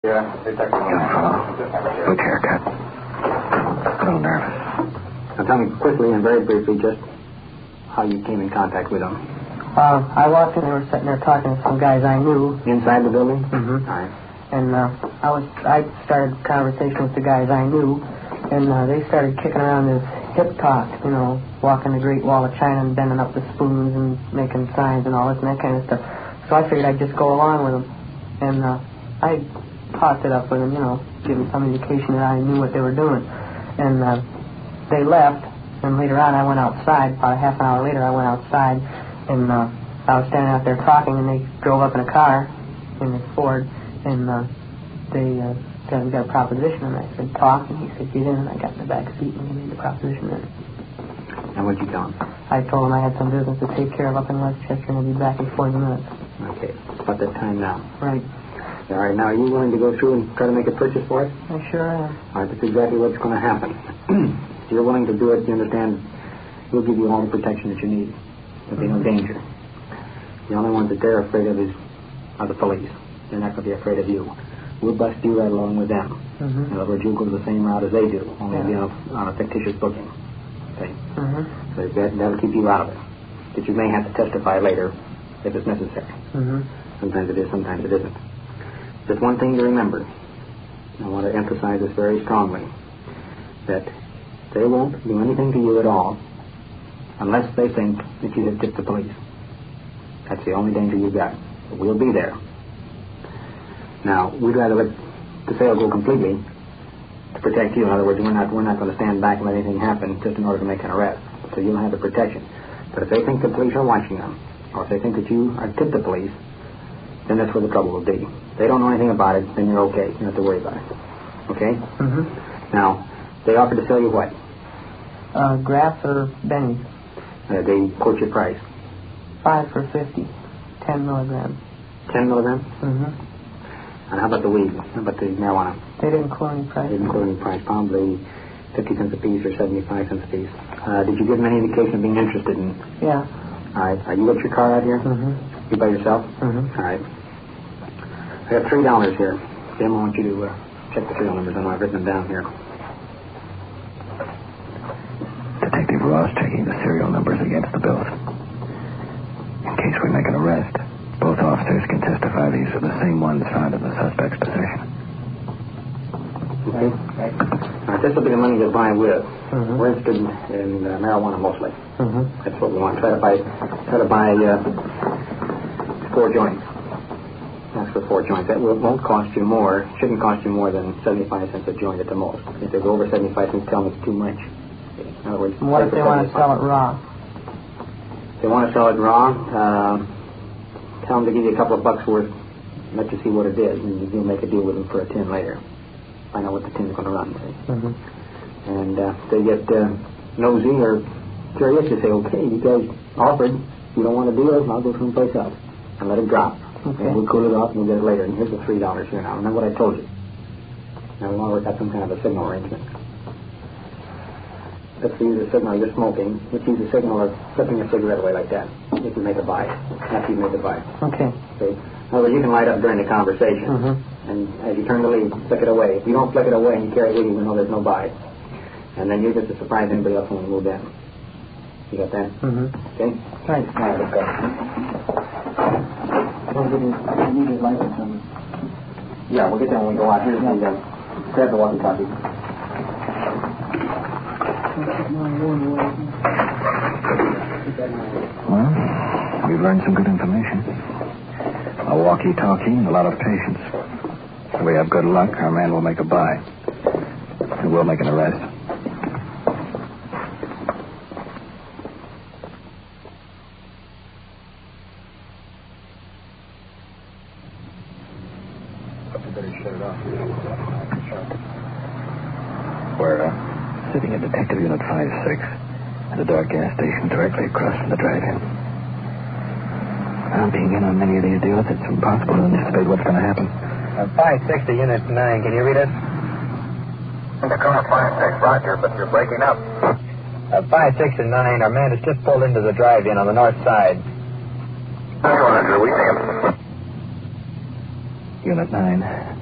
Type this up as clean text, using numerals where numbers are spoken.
Young fellow. Quick haircut. A little nervous. Now tell me quickly and very briefly just how you came in contact with them. I walked in, they were sitting there talking to some guys I knew. Inside the building? Mm-hmm. All right. And I started a conversation with the guys I knew, and they started kicking around this hip talk, you know, walking the Great Wall of China and bending up the spoons and making signs and all this and that kind of stuff. So I figured I'd just go along with them. And I talked it up with them, you know, give them some indication that I knew what they were doing. And they left, and later on I went outside. About a half an hour later I went outside, and I was standing out there talking, and they drove up in a car, in a Ford, and they said, we got a proposition, and I said, talk, and he said, get in, and I got in the back seat, and he made the proposition then. And what'd you tell him? I told him I had some business to take care of up in Westchester, and I'd be back in 40 minutes. Okay, it's about that time now. Right. All right, now are you willing to go through and try to make a purchase for it? I sure am. All right, that's exactly what's going to happen. If you're willing to do it, you understand, we'll give you all the protection that you need. There'll be no danger. The only ones that they're afraid of are the police. They're not going to be afraid of you. We'll bust you right along with them. Mm-hmm. In other words, you'll go the same route as they do, only it'll be on a fictitious booking. Okay? Mm-hmm. So that'll keep you out of it. But you may have to testify later if it's necessary. Mm-hmm. Sometimes it is, sometimes it isn't. Just one thing to remember. I want to emphasize this very strongly. That they won't do anything to you at all unless they think that you have tipped the police. That's the only danger you've got. But we'll be there. Now, we'd rather let the sale go completely to protect you. In other words, we're not going to stand back and let anything happen just in order to make an arrest. So you'll have the protection. But if they think the police are watching them, or if they think that you are tipped the police, then that's where the trouble will be. If they don't know anything about it, then you're okay. You don't have to worry about it. Okay? Mm-hmm. Now, they offered to sell you what? Grass or Benny? They quote your price. 5 for 50. 10 milligrams. 10 milligrams? Mm-hmm. And how about the weed? How about the marijuana? They didn't quote any price. They didn't quote any price. Probably 50 cents a piece or 75 cents a piece. Did you give them any indication of being interested in? Yeah. All right. You got your car out here? Mm-hmm. You by yourself? Mm-hmm. All right. I got $3 here. Jim, I want you to check the serial numbers. I know I've written them down here. Detective Ross checking the serial numbers against the bills. In case we make an arrest, both officers can testify these are the same ones found in the suspect's possession. Okay. All right, this will be the money you're buying with. Mm-hmm. We're interested in marijuana mostly. Mm-hmm. That's what we want. Try to buy 4 joints. That's for 4 joints. That won't cost you more. Shouldn't cost you more than 75 cents a joint at the most. If they go over 75 cents, tell them it's too much. In other words, what if they want to sell it raw? If they want to sell it raw, tell them to give you a couple of bucks worth, let you see what it is, and you'll make a deal with them for a tin later. Find out what the tin's going to run. Mm-hmm. And if they get nosy or curious, you say, okay, you guys offered, you don't want to do it, I'll go someplace else. And let it drop. Okay. And we'll cool it off and we'll get it later. And here's the $3 here now. Remember what I told you. Now we want to work out some kind of a signal arrangement. Let's use a signal you're smoking. Let's use a signal of flipping a cigarette away like that. If you make a buy. After you make a buy. Okay. In other words, you can light up during the conversation. Mm-hmm. And as you turn to leave, flick it away. If you don't flick it away and you carry it with you, you know there's no buy. And then you're just to surprise anybody else when we move in. You got that? Mm-hmm. Okay? Right. All right, let's go. You need his license number. Yeah, we'll get them when we go out. Here's the grab the walkie-talkie. Well, we've learned some good information. A walkie-talkie and a lot of patience. If we have good luck, our man will make a buy. And we'll make an arrest. We're sitting at Detective Unit 5-6 at a dark gas station directly across from the drive-in. Being in on many of these deals, it's impossible to anticipate what's going to happen. 5-6 to Unit 9. Can you read it? Dakota 5-6, Roger, but you're breaking up. 5-6 and 9, our man has just pulled into the drive-in on the north side. Roger, we see him. Unit 9.